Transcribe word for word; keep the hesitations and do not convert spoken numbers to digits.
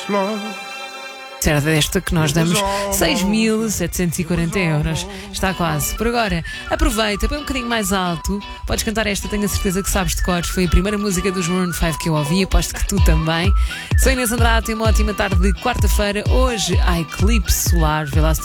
Será desta que nós damos seis mil setecentos e quarenta euros. Está quase. Por agora, aproveita, põe um bocadinho mais alto. Podes cantar esta, tenho a certeza que sabes de cores. Foi a primeira música dos Maroon cinco que eu ouvi, aposto que tu também. Sou Inês Andrade, tenho uma ótima tarde de quarta-feira. Hoje há eclipse solar, vê lá se